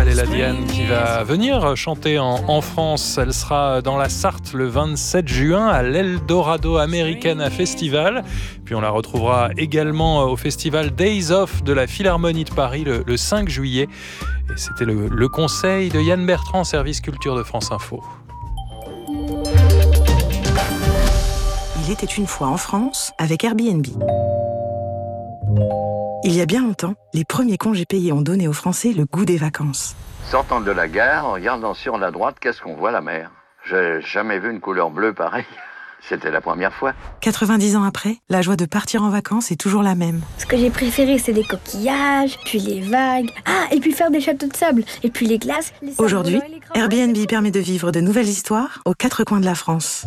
Léla Diane qui va venir chanter en France. Elle sera dans la Sarthe le 27 juin à l'Eldorado Americana Festival. Puis on la retrouvera également au festival Days Off de la Philharmonie de Paris le 5 juillet. Et c'était le conseil de Yann Bertrand, service culture de France Info. Il était une fois en France avec Airbnb. Il y a bien longtemps, les premiers congés payés ont donné aux Français le goût des vacances. Sortant de la gare, en regardant sur la droite, qu'est-ce qu'on voit? La mer. J'ai jamais vu une couleur bleue pareille. C'était la première fois. 90 ans après, la joie de partir en vacances est toujours la même. Ce que j'ai préféré, c'est les coquillages, puis les vagues. Ah, et puis faire des châteaux de sable, et puis les glaces. Aujourd'hui, Airbnb permet de vivre de nouvelles histoires aux quatre coins de la France.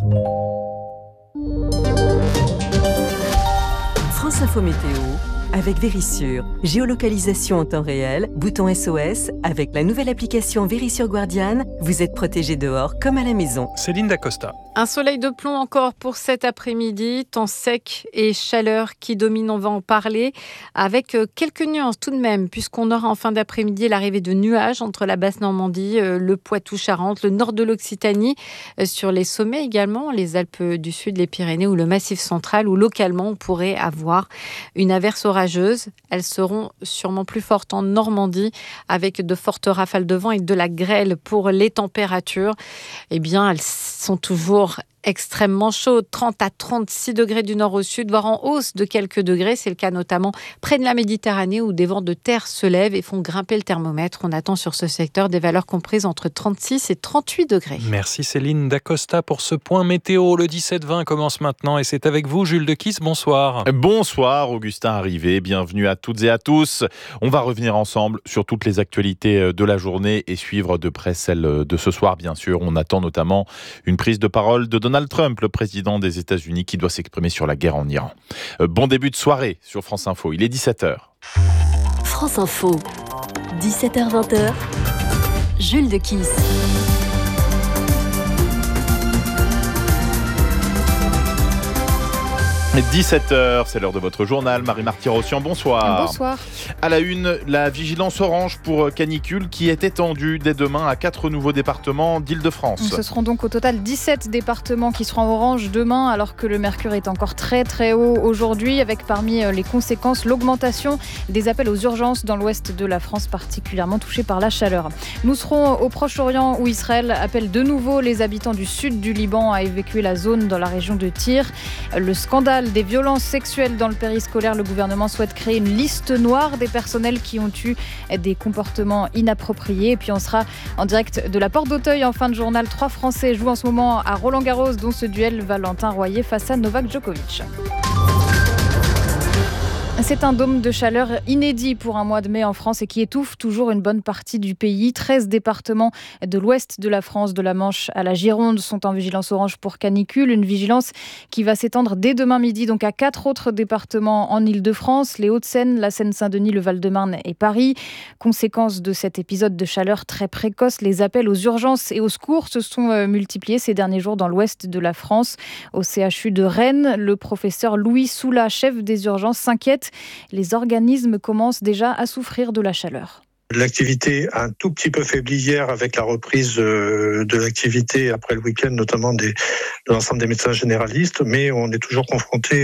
France Info Météo avec Vérissure. Géolocalisation en temps réel, bouton SOS. Avec la nouvelle application Vérissure Guardian, vous êtes protégé dehors comme à la maison. Céline Dacosta. Un soleil de plomb encore pour cet après-midi, temps sec et chaleur qui domine, on va en parler, avec quelques nuances tout de même, puisqu'on aura en fin d'après-midi l'arrivée de nuages entre la Basse-Normandie, le Poitou-Charentes, le nord de l'Occitanie, sur les sommets également, les Alpes du Sud, les Pyrénées ou le Massif central, où localement on pourrait avoir une averse orageuse. Elles seront sûrement plus fortes en Normandie, avec de fortes rafales de vent et de la grêle. Pour les températures, eh bien, elles sont toujours extrêmement chaudes, 30 à 36 degrés du nord au sud, voire en hausse de quelques degrés. C'est le cas notamment près de la Méditerranée où des vents de terre se lèvent et font grimper le thermomètre. On attend sur ce secteur des valeurs comprises entre 36 et 38 degrés. Merci Céline Dacosta pour ce point météo. Le 17-20 commence maintenant et c'est avec vous Jules Dequisse. Bonsoir. Bonsoir Augustin Arrivé, bienvenue à toutes et à tous. On va revenir ensemble sur toutes les actualités de la journée et suivre de près celles de ce soir bien sûr. On attend notamment une prise de parole de Donald Trump, le président des États-Unis, qui doit s'exprimer sur la guerre en Iran. Bon début de soirée sur France Info, il est 17h. France Info, 17h-20h, Jules Dequisse. 17h, c'est l'heure de votre journal. Marie-Marty Rossian, bonsoir. Bonsoir. À la une, la vigilance orange pour canicule qui est étendue dès demain à 4 nouveaux départements d'Île-de-France. Ce seront donc au total 17 départements qui seront en orange demain, alors que le mercure est encore très très haut aujourd'hui, avec parmi les conséquences l'augmentation des appels aux urgences dans l'ouest de la France, particulièrement touché par la chaleur. Nous serons au Proche-Orient où Israël appelle de nouveau les habitants du sud du Liban à évacuer la zone dans la région de Tyr. Le scandale des violences sexuelles dans le périscolaire, le gouvernement souhaite créer une liste noire des personnels qui ont eu des comportements inappropriés. Et puis on sera en direct de la Porte d'Auteuil en fin de journal. 3 Français jouent en ce moment à Roland-Garros, dont ce duel Valentin Royer face à Novak Djokovic. C'est un dôme de chaleur inédit pour un mois de mai en France et qui étouffe toujours une bonne partie du pays. 13 départements de l'ouest de la France, de la Manche à la Gironde, sont en vigilance orange pour canicule. Une vigilance qui va s'étendre dès demain midi donc à 4 autres départements en Île-de-France, les Hauts-de-Seine, la Seine-Saint-Denis, le Val-de-Marne et Paris. Conséquence de cet épisode de chaleur très précoce, les appels aux urgences et au secours se sont multipliés ces derniers jours dans l'ouest de la France. Au CHU de Rennes, le professeur Louis Soula, chef des urgences, s'inquiète. Les organismes commencent déjà à souffrir de la chaleur. L'activité a un tout petit peu faibli hier avec la reprise de l'activité après le week-end, notamment de l'ensemble des médecins généralistes, mais on est toujours confronté